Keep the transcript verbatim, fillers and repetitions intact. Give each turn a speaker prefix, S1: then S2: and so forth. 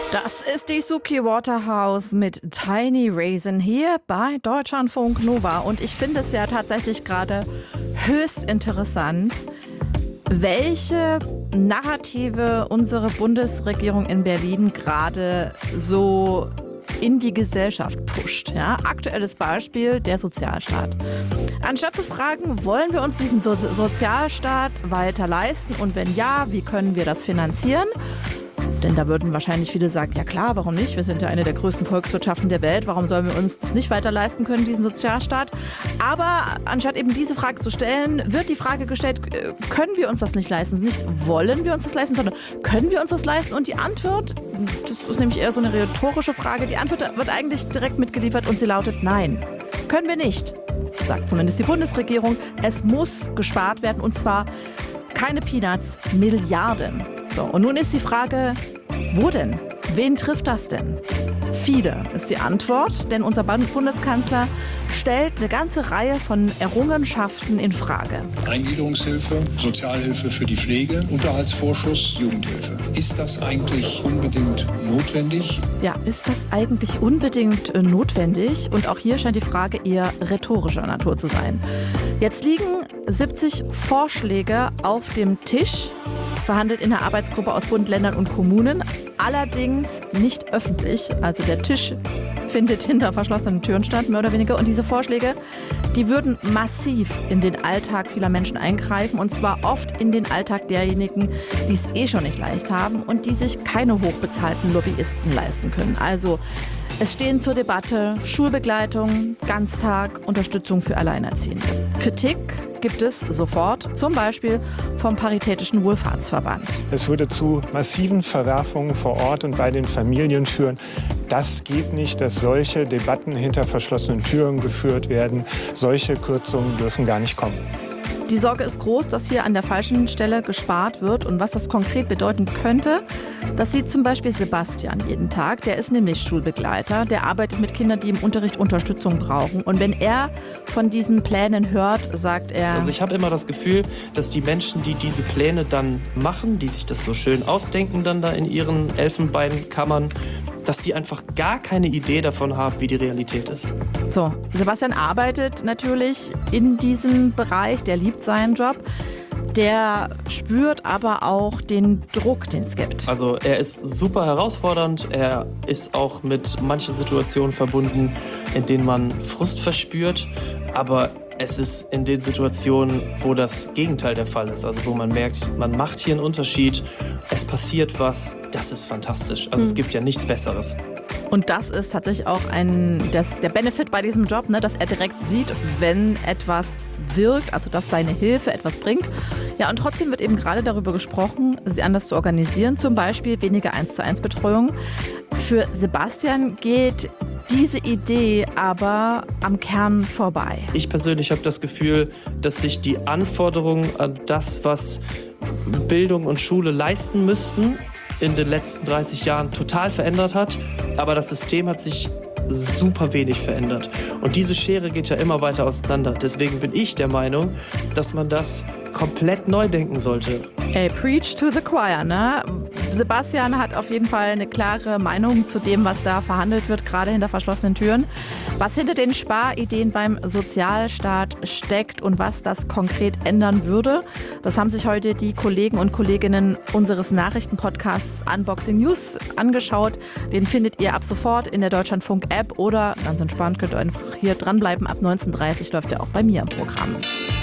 S1: Das ist die Suki Waterhouse mit Tiny Raisin hier bei Deutschlandfunk Nova. Und ich finde es ja tatsächlich gerade höchst interessant, welche Narrative unsere Bundesregierung in Berlin gerade so in die Gesellschaft pusht. Ja? Aktuelles Beispiel, der Sozialstaat. Anstatt zu fragen, wollen wir uns diesen so- Sozialstaat weiter leisten und wenn ja, wie können wir das finanzieren? Denn da würden wahrscheinlich viele sagen, ja klar, warum nicht? Wir sind ja eine der größten Volkswirtschaften der Welt. Warum sollen wir uns das nicht weiter leisten können, diesen Sozialstaat? Aber anstatt eben diese Frage zu stellen, wird die Frage gestellt, können wir uns das nicht leisten? Nicht wollen wir uns das leisten, sondern können wir uns das leisten? Und die Antwort, das ist nämlich eher so eine rhetorische Frage, die Antwort wird eigentlich direkt mitgeliefert und sie lautet nein, können wir nicht. Sagt zumindest die Bundesregierung. Es muss gespart werden und zwar keine Peanuts, Milliarden. So, und nun ist die Frage, wo denn? Wen trifft das denn? Viele ist die Antwort, denn unser Bundeskanzler stellt eine ganze Reihe von Errungenschaften in Frage.
S2: Eingliederungshilfe, Sozialhilfe für die Pflege, Unterhaltsvorschuss, Jugendhilfe. Ist das eigentlich unbedingt notwendig?
S1: Ja, ist das eigentlich unbedingt äh, notwendig? Und auch hier scheint die Frage eher rhetorischer Natur zu sein. Jetzt liegen siebzig Vorschläge auf dem Tisch, verhandelt in der Arbeitsgruppe aus Bund, Ländern und Kommunen, allerdings nicht öffentlich. Also der Tisch findet hinter verschlossenen Türen statt, mehr oder weniger. Und diese Vorschläge, die würden massiv in den Alltag vieler Menschen eingreifen. Und zwar oft in den Alltag derjenigen, die es eh schon nicht leicht haben und die sich keine hochbezahlten Lobbyisten leisten können. Also es stehen zur Debatte Schulbegleitung, Ganztag, Unterstützung für Alleinerziehende. Kritik gibt es sofort, zum Beispiel vom Paritätischen Wohlfahrtsverband.
S3: Es würde zu massiven Verwerfungen vor Ort und bei den Familien führen. Das geht nicht, dass solche Debatten hinter verschlossenen Türen geführt werden. Solche Kürzungen dürfen gar nicht kommen.
S1: Die Sorge ist groß, dass hier an der falschen Stelle gespart wird. Und was das konkret bedeuten könnte, das sieht zum Beispiel Sebastian jeden Tag. Der ist nämlich Schulbegleiter. Der arbeitet mit Kindern, die im Unterricht Unterstützung brauchen. Und wenn er von diesen Plänen hört, sagt er...
S4: Also ich habe immer das Gefühl, dass die Menschen, die diese Pläne dann machen, die sich das so schön ausdenken dann da in ihren Elfenbeinkammern, dass die einfach gar keine Idee davon haben, wie die Realität ist.
S1: So, Sebastian arbeitet natürlich in diesem Bereich, der liebt seinen Job. Der spürt aber auch den Druck, den es gibt.
S4: Also er ist super herausfordernd, er ist auch mit manchen Situationen verbunden, in denen man Frust verspürt, aber es ist in den Situationen, wo das Gegenteil der Fall ist, also wo man merkt, man macht hier einen Unterschied, es passiert was, das ist fantastisch. Also mhm. es gibt ja nichts Besseres.
S1: Und das ist tatsächlich auch ein, das, der Benefit bei diesem Job, ne, dass er direkt sieht, wenn etwas wirkt, also dass seine Hilfe etwas bringt. Ja, und trotzdem wird eben gerade darüber gesprochen, sie anders zu organisieren, zum Beispiel weniger eins zu eins Betreuung. Für Sebastian geht diese Idee aber am Kern vorbei.
S4: Ich persönlich habe das Gefühl, dass sich die Anforderungen an das, was Bildung und Schule leisten müssten, in den letzten dreißig Jahren total verändert hat. Aber das System hat sich super wenig verändert. Und diese Schere geht ja immer weiter auseinander. Deswegen bin ich der Meinung, dass man das komplett neu denken sollte.
S1: Ey, preach to the choir, ne? Sebastian hat auf jeden Fall eine klare Meinung zu dem, was da verhandelt wird, gerade hinter verschlossenen Türen. Was hinter den Sparideen beim Sozialstaat steckt und was das konkret ändern würde, das haben sich heute die Kollegen und Kolleginnen unseres Nachrichtenpodcasts Unboxing News angeschaut. Den findet ihr ab sofort in der Deutschlandfunk-App oder, ganz entspannt, könnt ihr einfach hier dranbleiben. Ab neunzehn Uhr dreißig läuft er auch bei mir im Programm.